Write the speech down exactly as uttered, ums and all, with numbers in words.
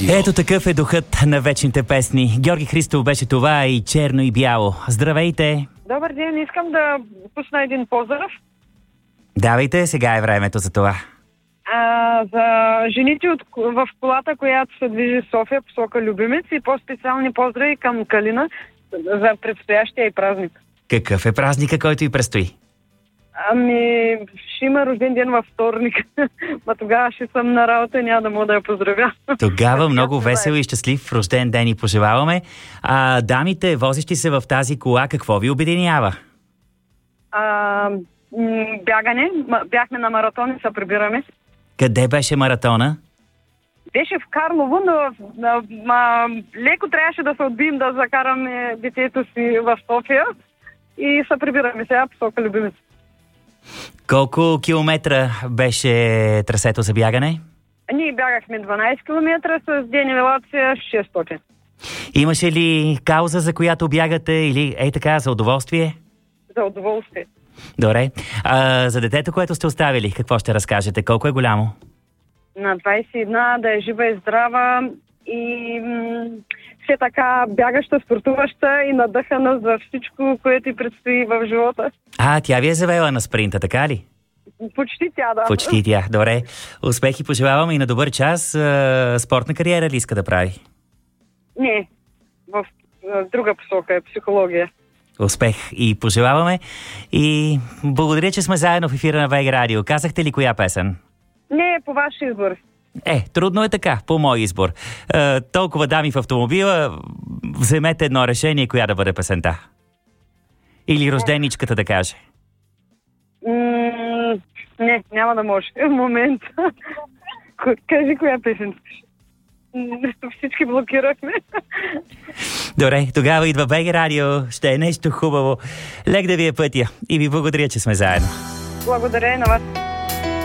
радио. Ето такъв е духът на вечните песни. Георги Христов беше това и черно и бяло. Здравейте! Добър ден, искам да пусна един поздрав. Давайте, сега е времето за това. А, за жените от, в колата, която се движи в София, посока Любимец, и по-специални поздрави към Калина за предстоящия и празник. Какъв е празника, който и предстои? Ами, ще има рожден ден във вторник. Ма тогава ще съм на работа и няма да мога да я поздравя. Тогава много весел и щастлив рожден ден и пожелаваме. А дамите, возещи се в тази кола, какво ви обединява? А, м- бягане. Бяхме на маратон и се прибираме. Къде беше маратона? Беше в Карлово, но а, а, леко трябваше да се отбием да закараме детето си в София и се прибираме сега посока Любимец. Колко километра беше трасето за бягане? Ние бягахме дванайсет километра с денивелация шестстотин. Имаше ли кауза, за която бягате, или ей така, за удоволствие? За удоволствие. Добре. А, за детето, което сте оставили, какво ще разкажете? Колко е голямо? На двайсет и една, да е жива и здрава и м- все така бягаща, спортуваща и надъхана за всичко, което й предстои в живота. А, тя ви е завела на спринта, така ли? Почти тя, да. Почти тя, добре. Успехи пожелаваме и на добър час. А, спортна кариера ли иска да прави? Не, в, в друга посока е психология. Успех и пожелаваме. И благодаря, че сме заедно в ефира на ВЕГ Радио. Казахте ли коя песен? Не, по ваш избор. Е, трудно е така, по мой избор. Е, толкова дами в автомобила, вземете едно решение, коя да бъде песента. Или рожденичката да каже. М- не, няма да може. В момент. Кажи коя песен. Всички блокирахме. Добре, тогава идва ВЕГ Радио. Ще е нещо хубаво. Лек да ви е пътя. И ви благодаря, че сме заедно. Благодаря и на вас.